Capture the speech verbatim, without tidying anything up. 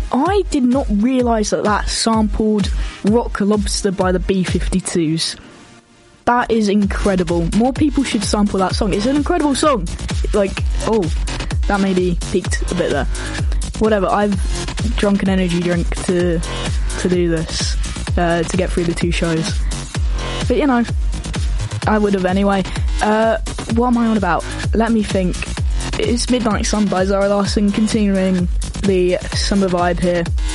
I did not realise that that sampled Rock Lobster by the B fifty-twos. That is incredible. More people should sample that song. It's an incredible song. Like, oh, that maybe peaked a bit there. Whatever, I've drunk an energy drink to to do this, uh, to get through the two shows. But, you know, I would have anyway. Uh, what am I on about? Let me think. It's Midnight Sun by Zara Larsson, continuing the summer vibe here